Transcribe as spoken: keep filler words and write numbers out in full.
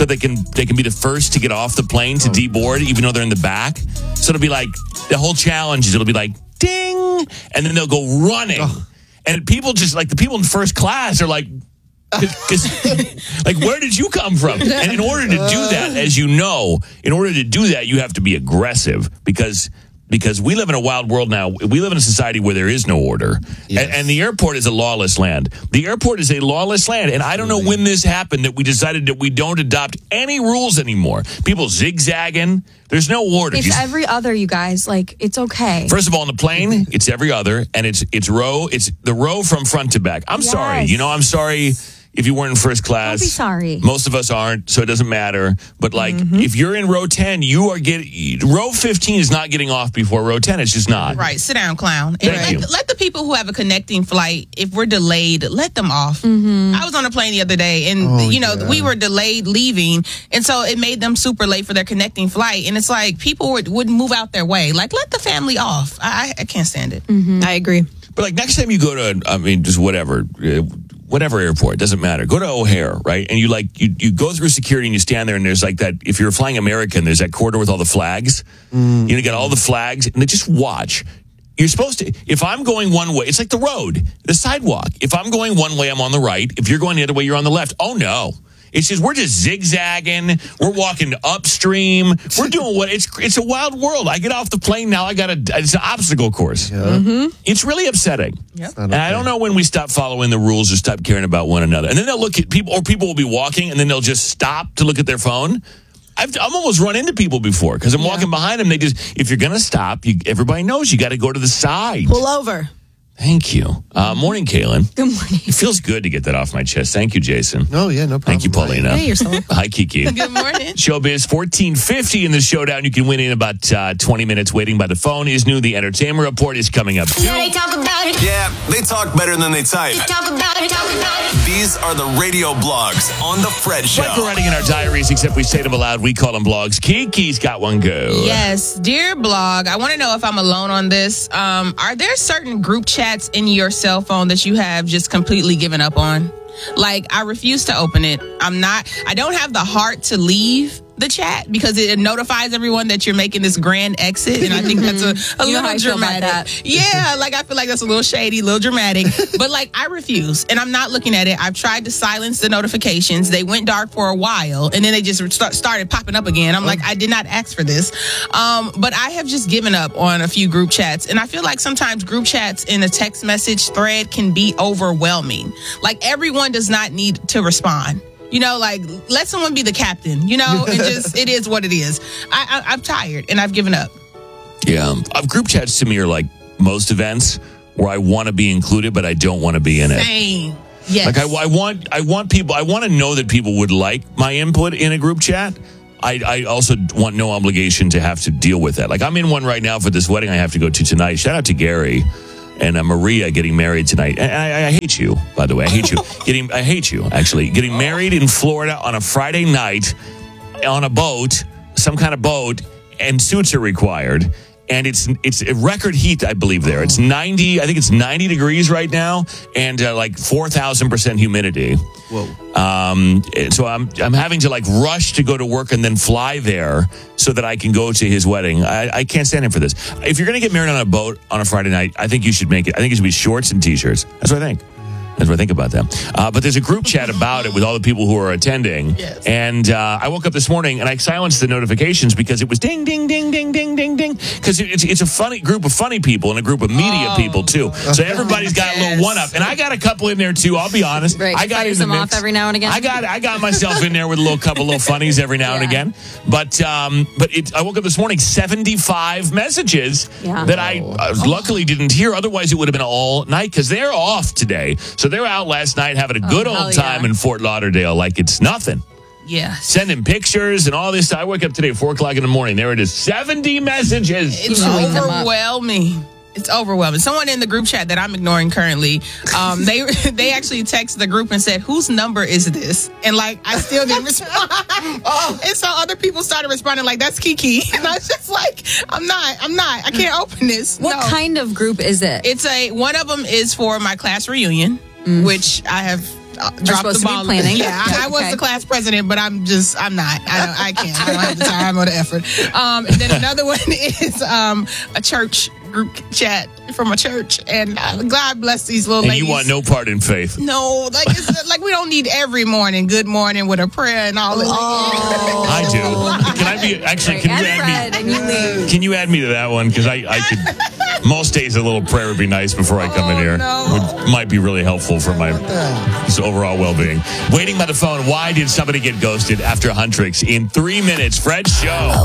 so they can they can be the first to get off the plane to deboard, even though they're in the back. So it'll be like the whole challenge is it'll be like ding, and then they'll go running, oh. and people just like the people in first class are like. Cause, like, where did you come from? And in order to do that, as you know, in order to do that, you have to be aggressive because because we live in a wild world now. We live in a society where there is no order. Yes. And, and the airport is a lawless land. The airport is a lawless land. And I don't know when this happened that we decided that we don't adopt any rules anymore. People zigzagging. There's no order. It's you, every other, you guys. Like, it's okay. First of all, on the plane, it's every other. And it's it's row. It's the row from front to back. I'm yes. sorry. You know, I'm sorry. If you weren't in first class, don't be sorry. Most of us aren't, so it doesn't matter. But like, mm-hmm. if you're in row ten, you are getting row fifteen is not getting off before row ten. It's just not. Right, sit down, clown. Thank and you. Let, let the people who have a connecting flight, if we're delayed, let them off. Mm-hmm. I was on a plane the other day, and oh, you know yeah. we were delayed leaving, and so it made them super late for their connecting flight. And it's like people would, wouldn't move out their way. Like, let the family off. I, I can't stand it. Mm-hmm. I agree. But like next time you go to, I mean, just whatever. Uh, Whatever airport, doesn't matter. Go to O'Hare, right? And you like you, you go through security and you stand there and there's like that. If you're flying American, there's that corridor with all the flags. Mm. You know, you got all the flags, and they just watch. You're supposed to. If I'm going one way, it's like the road, the sidewalk. If I'm going one way, I'm on the right. If you're going the other way, you're on the left. Oh no. It's just we're just zigzagging. We're walking upstream. We're doing what it's it's a wild world. I get off the plane now. I got a it's an obstacle course. Yeah. Mm-hmm. It's really upsetting. Yep. And I don't know when we stop following the rules or stop caring about one another. And then they'll look at people, or people will be walking, and then they'll just stop to look at their phone. I've I'm almost run into people before because I'm yeah. walking behind them. They just if you're gonna stop, you, everybody knows you got to go to the side. Pull over. Thank you. Uh, morning, Kaylin. Good morning. It feels good to get that off my chest. Thank you, Jason. Oh, yeah, no problem. Thank you, Paulina. Hey, yourself. Hi, Kiki. Good morning. Showbiz fourteen fifty in the showdown. You can win in about uh, twenty minutes. Waiting by the phone is new. The Entertainment Report is coming up too. Yeah, they talk about it. Yeah, they talk better than they type. They talk about it, talk about it. These are the radio blogs on The Fred Show. Like we're writing in our diaries, except we say them aloud. We call them blogs. Kiki's got one go. Yes, dear blog, I want to know if I'm alone on this. Um, are there certain group chats in your cell phone that you have just completely given up on? Like, I refuse to open it. I'm not, I don't have the heart to leave the chat because it notifies everyone that you're making this grand exit, and I think that's a, a you know little dramatic. Yeah, like I feel like that's a little shady, a little dramatic. But like, I refuse, and I'm not looking at it. I've tried to silence the notifications. They went dark for a while, and then they just start, started popping up again. I'm like, I did not ask for this. Um, but I have just given up on a few group chats, and I feel like sometimes group chats in a text message thread can be overwhelming. Like, everyone does not need to respond. You know, like, let someone be the captain, you know, and just, it is what it is. I, I, I'm tired and I've given up. Yeah. Uh, group chats to me are like most events where I want to be included, but I don't want to be in it. Same. Yes. Like, I, I want, I want people, I want to know that people would like my input in a group chat. I, I also want no obligation to have to deal with that. Like, I'm in one right now for this wedding I have to go to tonight. Shout out to Gary. And uh, Maria getting married tonight. And I, I hate you, by the way. I hate you. Getting, I hate you, actually. Getting married in Florida on a Friday night on a boat, some kind of boat, and suits are required. And it's it's a record heat, I believe, there. It's ninety, I think it's ninety degrees right now, and uh, like four thousand percent humidity. Whoa. Um, so I'm I'm having to like rush to go to work and then fly there so that I can go to his wedding. I, I can't stand in for this. If you're going to get married on a boat on a Friday night, I think you should make it. I think it should be shorts and T-shirts. That's what I think. That's what I think about that. Uh, but there's a group chat about it with all the people who are attending. Yes. And uh, I woke up this morning and I silenced the notifications because it was ding, ding, ding, ding, ding, ding, ding. Because it's it's a funny group of funny people and a group of media oh. people, too. So everybody's got a little Yes. one-up. And I got a couple in there, too. I'll be honest. Right. I got Fire in the some mix. off every now and again. I got I got myself in there with a little couple little funnies every now and Yeah. again. But um, but it, I woke up this morning, seventy-five messages Yeah. that I uh, luckily didn't hear. Otherwise, it would have been all night because they're off today. So they're out last night having a good Oh, hell old time yeah. in Fort Lauderdale like it's nothing. Yeah. Sending pictures and all this. I woke up today at four o'clock in the morning. There it is, seventy messages. It's Chewing them up. overwhelming. It's overwhelming. Someone in the group chat that I'm ignoring currently, um, they they actually texted the group and said, "Whose number is this?" And like, I still didn't respond. And so other people started responding like, "That's Kiki," and I was just like, "I'm not. I'm not. I can't open this." What No. kind of group is it? It's a one of them is for my class reunion, Mm. which I have. uh, dropped supposed the to be ball. planning. Yeah, I, I was Okay. the class president, but I'm just, I'm not. I don't, I can't. I don't have the time or the effort. Um, and then another one is um, a church group chat from a church, and uh, God bless these little And ladies. you want no part in faith. No, like it's like we don't need every morning good morning with a prayer and all that. Oh. I do. Can I be actually? Right. Can you And add Fred, and you me? leave. Can you add me to that one? Because I, I could. Most days, a little prayer would be nice before I come in Oh, here. no. Would, might be really helpful for my just overall well-being. Waiting by the phone. Why did somebody get ghosted after Huntrix? In three minutes, Fred's show.